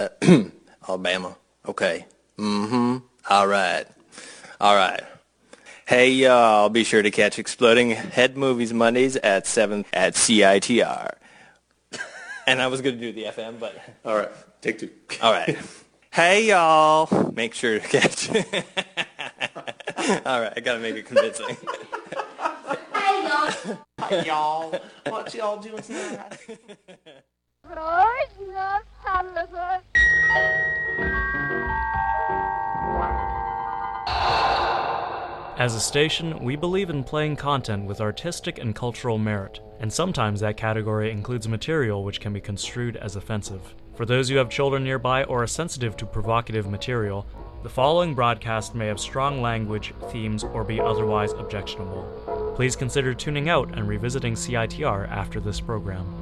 Alabama. Okay. All right. All right. Hey, y'all, be sure to catch Exploding Head Movies Mondays at 7 at CITR. And I was going to do the FM, but... All right. Take two. All right. Hey, y'all. Make sure to catch... All right, I got to make it convincing. Hey, y'all. Hi, y'all. What y'all doing tonight? As a station, we believe in playing content with artistic and cultural merit, and sometimes that category includes material which can be construed as offensive. For those who have children nearby or are sensitive to provocative material, the following broadcast may have strong language, themes, or be otherwise objectionable. Please consider tuning out and revisiting CITR after this program.